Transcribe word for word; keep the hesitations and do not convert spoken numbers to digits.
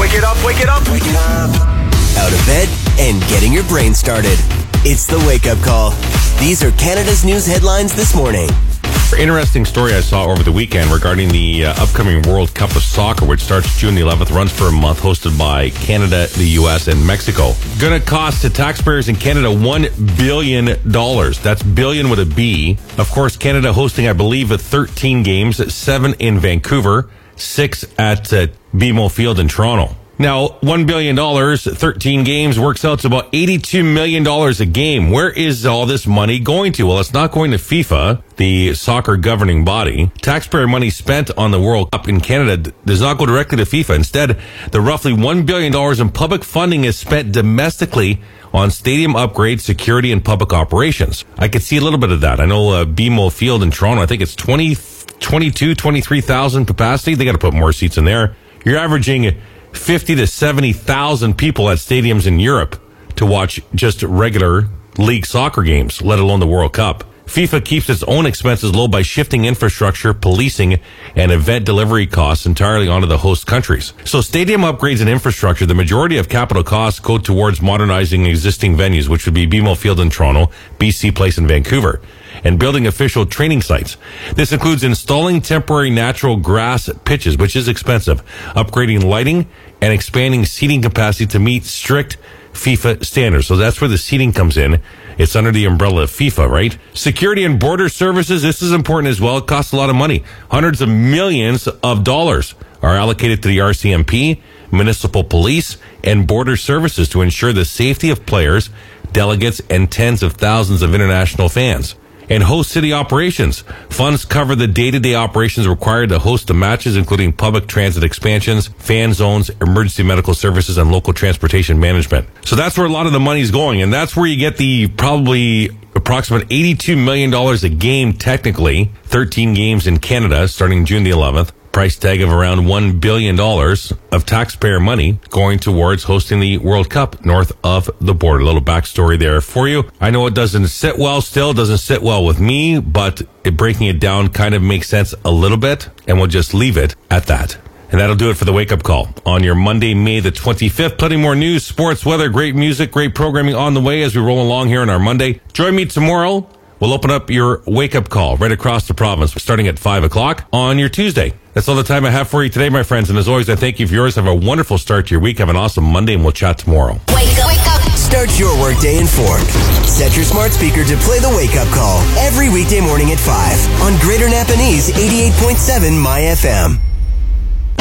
Wake it up, wake it up, wake it up. Out of bed and getting your brain started. It's the Wake Up Call. These are Canada's news headlines this morning. Interesting story I saw over the weekend regarding the uh, upcoming World Cup of Soccer, which starts June the eleventh, runs for a month, hosted by Canada, the U S, and Mexico. Going to cost to taxpayers in Canada one billion dollars. That's billion with a B. Of course, Canada hosting, I believe, thirteen games, seven in Vancouver, six at uh, B M O Field in Toronto. Now, one billion dollars, thirteen games, works out to about eighty-two million dollars a game. Where is all this money going to? Well, it's not going to FIFA, the soccer governing body. Taxpayer money spent on the World Cup in Canada does not go directly to FIFA. Instead, the roughly one billion dollars in public funding is spent domestically on stadium upgrades, security, and public operations. I could see a little bit of that. I know uh, B M O Field in Toronto, I think it's twenty, twenty-two, twenty-three thousand capacity. They got to put more seats in there. You're averaging fifty to seventy thousand people at stadiums in Europe to watch just regular league soccer games, let alone the World Cup. FIFA keeps its own expenses low by shifting infrastructure, policing, and event delivery costs entirely onto the host countries. So stadium upgrades and infrastructure, the majority of capital costs go towards modernizing existing venues, which would be B M O Field in Toronto, B C Place in Vancouver, and building official training sites. This includes installing temporary natural grass pitches, which is expensive, upgrading lighting, and expanding seating capacity to meet strict FIFA standards. So that's where the seating comes in. It's under the umbrella of FIFA, right? Security and border services, this is important as well. It costs a lot of money. Hundreds of millions of dollars are allocated to the R C M P, municipal police, and border services to ensure the safety of players, delegates, and tens of thousands of international fans. And host city operations. Funds cover the day-to-day operations required to host the matches, including public transit expansions, fan zones, emergency medical services, and local transportation management. So that's where a lot of the money's going, and that's where you get the probably approximate eighty-two million dollars a game, technically, thirteen games in Canada, starting June the eleventh. Price tag of around one billion dollars of taxpayer money going towards hosting the World Cup north of the border. A little backstory there for you. I know it doesn't sit well still, doesn't sit well with me, but it, breaking it down kind of makes sense a little bit, and we'll just leave it at that. And that'll do it for the Wake Up Call on your Monday, May the twenty-fifth. Plenty more news, sports, weather, great music, great programming on the way as we roll along here on our Monday. Join me tomorrow. We'll open up your Wake Up Call right across the province, starting at five o'clock on your Tuesday. That's all the time I have for you today, my friends. And as always, I thank you for yours. Have a wonderful start to your week. Have an awesome Monday, and we'll chat tomorrow. Wake up, wake up. Start your workday informed. Set your smart speaker to play the Wake Up Call every weekday morning at five on Greater Napanese eighty-eight point seven My F M.